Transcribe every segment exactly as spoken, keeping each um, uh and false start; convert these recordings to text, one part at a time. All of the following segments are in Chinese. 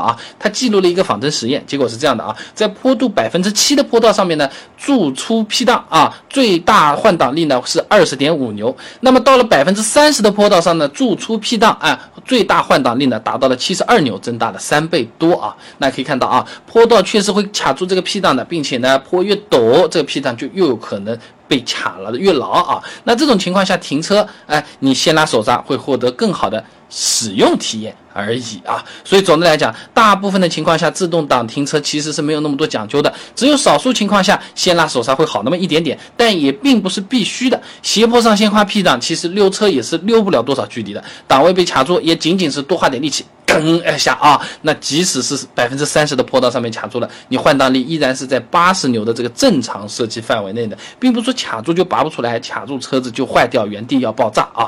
啊，它记录了一个仿真实验，结果是这样的啊，在坡度百分之七的坡道上面呢，驻出 P 档啊，最大换挡力呢是 二十点五牛。那么到了百分之三十的坡道上呢，驻出 P 档啊，最大换挡力呢达到了七十二牛，增大了三倍多啊。那可以看到啊，坡道确实会卡住这个 P 档的，并且呢，坡越陡，这个 P 档就越有可能被卡了的越牢啊。那这种情况下停车，哎，你先拉手刹会获得更好的使用体验而已啊。所以总的来讲，大部分的情况下自动挡停车其实是没有那么多讲究的，只有少数情况下先拉手刹会好那么一点点，但也并不是必须的。斜坡上先花 P 档，其实溜车也是溜不了多少距离的，档位被卡住也仅仅是多花点力气蹬一下啊。那即使是 百分之三十 的坡道上面卡住了，你换挡力依然是在八十牛的这个正常设计范围内的，并不是说卡住就拔不出来，卡住车子就坏掉，原地要爆炸啊。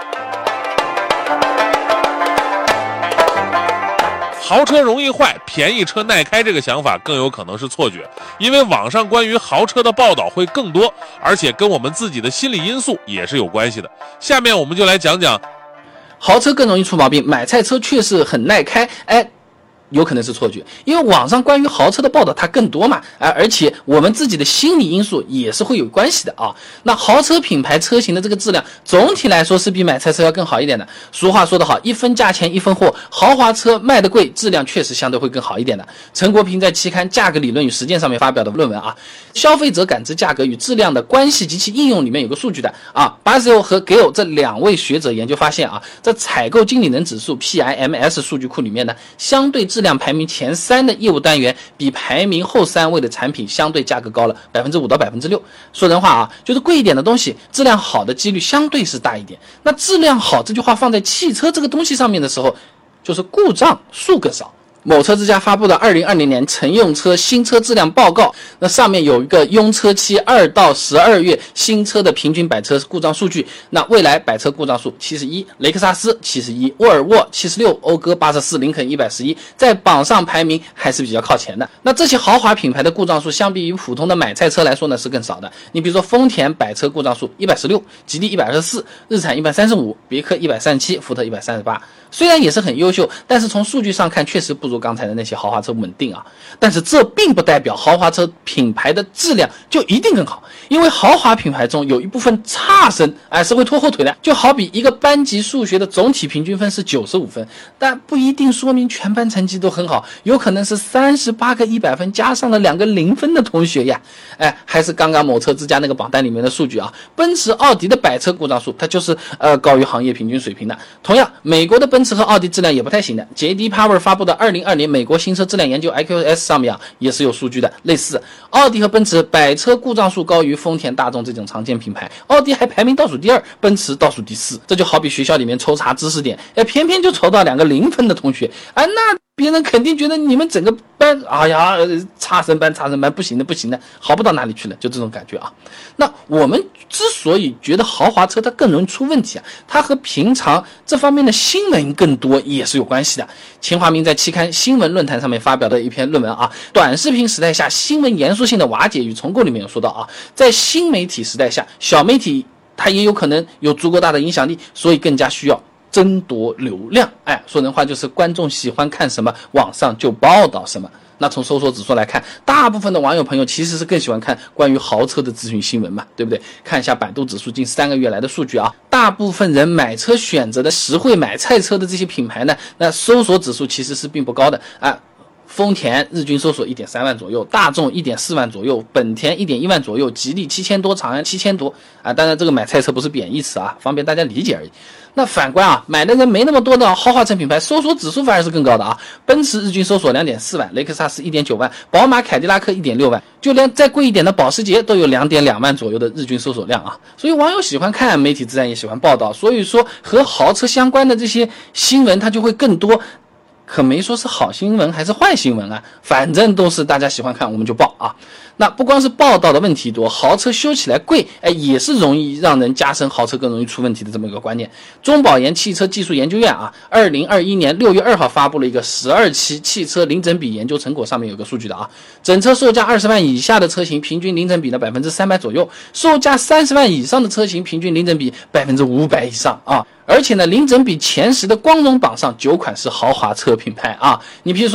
豪车容易坏，便宜车耐开这个想法更有可能是错觉，因为网上关于豪车的报道会更多，而且跟我们自己的心理因素也是有关系的。下面我们就来讲讲豪车更容易出毛病，买菜车确实很耐开，哎，有可能是错觉，因为网上关于豪车的报道它更多嘛，啊，而且我们自己的心理因素也是会有关系的啊。那豪车品牌车型的这个质量，总体来说是比买菜车要更好一点的。俗话说得好，一分价钱一分货，豪华车卖得贵，质量确实相对会更好一点的。陈国平在期刊《价格理论与实践》上面发表的论文啊，消费者感知价格与质量的关系及其应用里面有个数据的啊，巴塞欧和 Gale 这两位学者研究发现啊，在采购经理人指数 P I M S 数据库里面呢，相对质量排名前三的业务单元比排名后三位的产品相对价格高了 百分之五 到 百分之六。 说人话啊，就是贵一点的东西质量好的几率相对是大一点。那质量好这句话放在汽车这个东西上面的时候，就是故障数更少。某车之家发布的二零二零年乘用车新车质量报告，那上面有一个拥车期二到十二月新车的平均百车故障数据。那蔚来百车故障数七十一，雷克萨斯七十一，沃尔沃七十六，讴歌八十四，林肯一百一十一，在榜上排名还是比较靠前的。那这些豪华品牌的故障数相比于普通的买菜车来说呢是更少的。你比如说丰田百车故障数一百一十六，吉利一百二十四，日产一百三十五，别克一百三十七，福特一百三十八。虽然也是很优秀，但是从数据上看确实不如刚才的那些豪华车稳定啊。但是这并不代表豪华车品牌的质量就一定更好，因为豪华品牌中有一部分差生，哎，是会拖后腿的。就好比一个班级数学的总体平均分是九十五分，但不一定说明全班成绩都很好，有可能是三十八个一百分加上了两个零分的同学呀。哎，还是刚刚某车之家那个榜单里面的数据啊，奔驰、奥迪的百车故障数它就是呃高于行业平均水平的。同样，美国的奔驰和奥迪质量也不太行的。J D Power 发布的二零二零美国新车质量研究 I Q S 上面啊也是有数据的，类似奥迪和奔驰百车故障数高于丰田、大众这种常见品牌，奥迪还排名倒数第二，奔驰倒数第四。这就好比学校里面抽查知识点，哎，偏偏就抽到两个零分的同学，啊，那别人肯定觉得你们整个班，哎呀，差生班差生班，不行的不行的，好不到哪里去了，就这种感觉啊。那我们之所以觉得豪华车它更容易出问题啊，它和平常这方面的新闻更多也是有关系的。钱华明在期刊新闻论坛上面发表的一篇论文啊，短视频时代下新闻严肃性的瓦解与重构里面有说到啊，在新媒体时代下，小媒体它也有可能有足够大的影响力，所以更加需要争夺流量。哎，说人话就是观众喜欢看什么，网上就报道什么。那从搜索指数来看，大部分的网友朋友其实是更喜欢看关于豪车的资讯新闻嘛，对不对？看一下百度指数近三个月来的数据啊，大部分人买车选择的实惠买菜车的这些品牌呢，那搜索指数其实是并不高的啊。丰田日均搜索 一点三万左右，大众 一点四万左右，本田 一点一万左右，吉利七千多，长安七千多啊。当然这个买菜车不是贬义词啊，方便大家理解而已。那反观啊，买的人没那么多的豪华车品牌，搜索指数反而是更高的啊。奔驰日均搜索 两点四万，雷克萨斯 一点九万，宝马、凯迪拉克 一点六万，就连再贵一点的保时捷都有 两点二万左右的日均搜索量啊。所以网友喜欢看，媒体自然也喜欢报道，所以说和豪车相关的这些新闻它就会更多。可没说是好新闻还是坏新闻啊，反正都是大家喜欢看我们就报啊。那不光是报道的问题多，豪车修起来贵，哎，也是容易让人加深豪车更容易出问题的这么一个观念。中保研汽车技术研究院啊，二零二一年六月二号发布了一个十二期汽车零整比研究成果，上面有个数据的啊，整车售价二十万以下的车型平均零整比呢百分之三百左右，售价三十万以上的车型平均零整比百分之五百以上啊。而且呢，零整比前十的光荣榜上九款是豪华车品牌啊，你比如说